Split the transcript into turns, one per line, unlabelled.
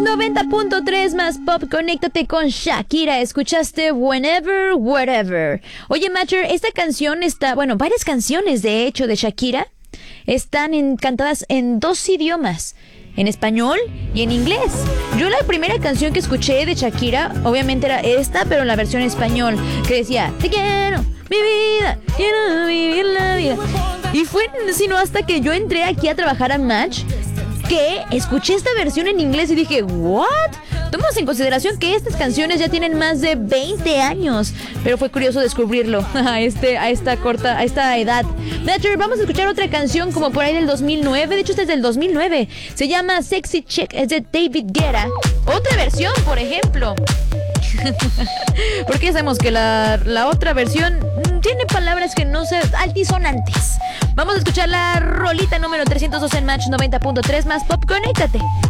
90.3 más pop, conéctate con Shakira. Escuchaste Whenever, Wherever. Oye, Matcher, esta canción está, bueno, varias canciones de hecho de Shakira están cantadas en dos idiomas, en español y en inglés. Yo la primera canción que escuché de Shakira, obviamente era esta, pero en la versión español, que decía, te quiero, mi vida, quiero vivir la vida. Y fue sino hasta que yo entré aquí a trabajar a Match que escuché esta versión en inglés y dije, ¿what? Tomamos en consideración que estas canciones ya tienen más de 20 años, pero fue curioso descubrirlo a esta edad. Matcher, vamos a escuchar otra canción como por ahí del 2009, de hecho esta es del 2009, se llama Sexy Chick, es de David Guetta. Otra versión, por ejemplo. Porque ya sabemos que la otra versión tiene palabras que no se altisonantes. Vamos a escuchar la rolita número 302 en Match 90.3 más pop, conéctate.